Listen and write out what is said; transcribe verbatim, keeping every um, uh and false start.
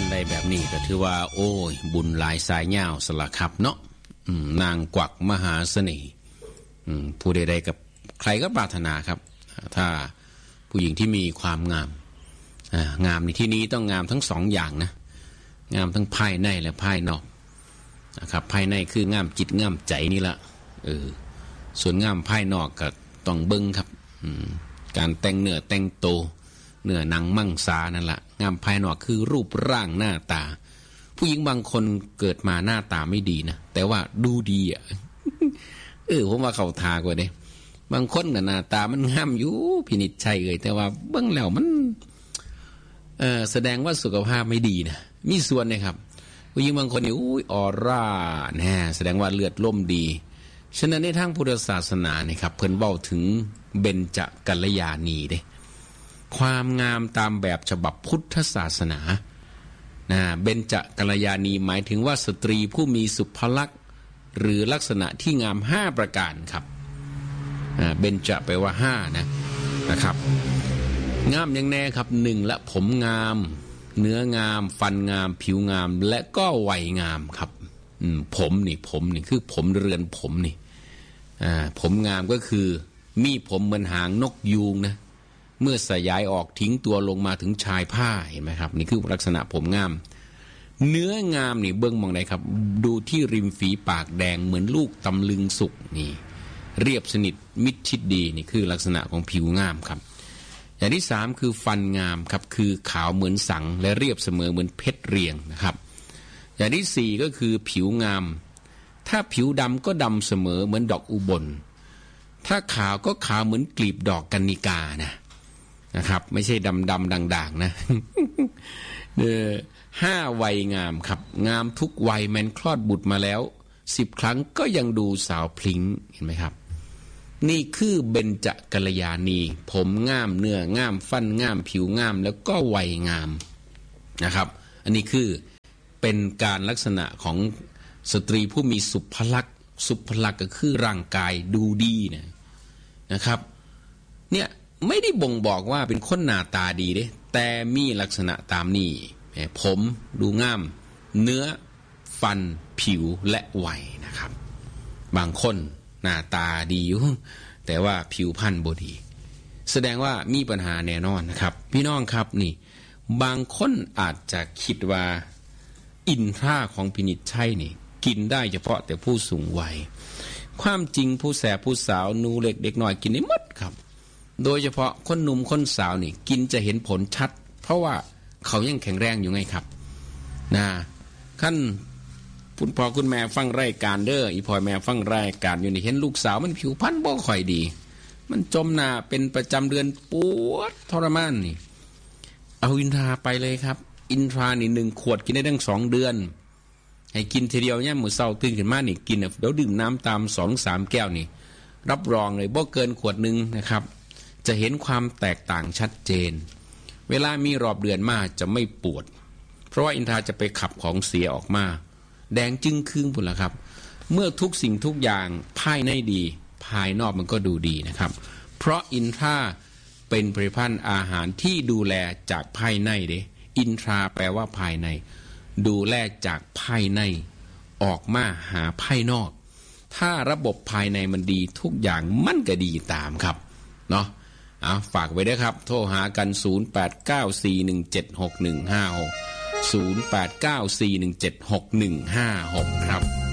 ได้แบบนี้ก็ถือว่าโอ้ยบุญหลายสายยาวสละครับเนาะนางกวักมหาเสน่ห์ผู้ใดๆกับใครก็ปรารถนาครับถ้าผู้หญิงที่มีความงามงามในที่นี้ต้องงามทั้งสองอย่างนะงามทั้งภายในและภายนอกนะครับภายในคืองามจิตงามใจนี่ละเออส่วนงามภายนอกก็ต้องเบิ่งครับการแต่งเนื้อแต่งตัวเนื้อหนังมังสานั่นแหละงามภายนอกคือรูปร่างหน้าตาผู้หญิงบางคนเกิดมาหน้าตาไม่ดีนะแต่ว่าดูดีอ่ะ เออผมว่าเขาทากว่าเด้บางคนน่ะหน้าตามันงามอยู่พินิจชัยเอ่ยแต่ว่าเบิ่งแล้วมันเออแสดงว่าสุขภาพไม่ดีนะมีส่วนนะครับผู้หญิงบางคนนี่อุ้ยออร่าแน่แสดงว่าเลือดล่มดีฉะนั้นในทางพุทธศาสนาเนี่ยครับเพิ่นเว้าถึงเบญจกัลยาณีเด้ความงามตามแบบฉบับพุทธศาสนานะเบญจกัลยาณีหมายถึงว่าสตรีผู้มีสุภลักษณ์หรือลักษณะที่งามห้าประการครับเบญจแปลว่าห้านะนะครับงามอย่างแน่ครับหนึ่งละผมงามเนื้องามฟันงามผิวงามและก็วัยงามครับผมนี่ผมนี่คือผมเรือนผมนี่ผมงามก็คือมีผมเหมือนหางนกยูงนะเมื่อสยายออกทิ้งตัวลงมาถึงชายผ้าเห็นไหมครับนี่คือลักษณะผมงามเนื้องามนี่เบื้องมองไหนครับดูที่ริมฝีปากแดงเหมือนลูกตำลึงสุกนี่เรียบสนิทมิดชิดดีนี่คือลักษณะของผิวงามครับอย่างที่สามคือฟันงามครับคือขาวเหมือนสังและเรียบเสมอเหมือนเพชรเรียงนะครับอย่างที่สี่ก็คือผิวงามถ้าผิวดำก็ดำเสมอเหมือนดอกอุบลถ้าขาวก็ขาวเหมือนกลีบดอกกัญญิกานะนะครับไม่ใช่ดำดำด่างๆนะ เออห้าวัยงามครับงามทุกวัยแม้นคลอดบุตรมาแล้วสิบครั้งก็ยังดูสาวพลิ้งเห็นไหมครับนี่คือเบญจกัลยาณีผมงามเนื้องามฟันงามผิวงามแล้วก็วัยงามนะครับอันนี้คือเป็นการลักษณะของสตรีผู้มีสุภลักษณ์สุภลักษณ์ก็คือร่างกายดูดีนะนะครับเนี่ยไม่ได้บ่งบอกว่าเป็นคนหน้าตาดีเด้แต่มีลักษณะตามนี้ผมดูงามเนื้อฟันผิวและวัยนะครับบางคนหน้าตาดีอยู่แต่ว่าผิวพรรณบ่ดีแสดงว่ามีปัญหาแน่นอนนะครับพี่น้องครับนี่บางคนอาจจะคิดว่าอินทราของพินิจชัยนี่กินได้เฉพาะแต่ผู้สูงวัยความจริงผู้แสบผู้สาวหนูเล็กเด็กน้อยกินได้หมดครับโดยเฉพาะคนหนุ่มคนสาวนี่กินจะเห็นผลชัดเพราะว่าเขายังแข็งแรงอยู่ไงครับนะขั้นคุณพ่อคุณแม่ฟังรายการเด้ออีพ่อแม่ฟังรายการอยู่นี่เห็นลูกสาวมันผิวพรรณบ่ค่อยดีมันจมหน้าเป็นประจำเดือนปวดทรมานนี่เอาอินทราไปเลยครับอินทรานี่หนึ่งขวดกินได้ตั้งสองเดือนให้กินทีเดียวเนี่ยมื้อเช้าตื่นขึ้นมานี่กินเดี๋ยวดื่มน้ำตาม สองถึงสาม แก้วนี่รับรองเลยบ่เกินขวดนึงนะครับจะเห็นความแตกต่างชัดเจนเวลามีรอบเดือนมาจะไม่ปวดเพราะว่าอินทราจะไปขับของเสียออกมาแดงจึ้งครึ่งพุ่นละครับเมื่อทุกสิ่งทุกอย่างภายในดีภายนอกมันก็ดูดีนะครับเพราะอินทราเป็นผลิตภัณฑ์อาหารที่ดูแลจากภายในเด้อินทราแปลว่าภายในดูแลจากภายในออกมาหาภายนอกถ้าระบบภายในมันดีทุกอย่างมันก็ดีตามครับเนาะเอาฝากไว้ด้วยครับโทรหากันศูนย์ แปด เก้า สี่ หนึ่ง เจ็ด หก หนึ่ง ห้า หก ศูนย์ แปด เก้า สี่ หนึ่ง เจ็ด หก หนึ่ง ห้า หกครับ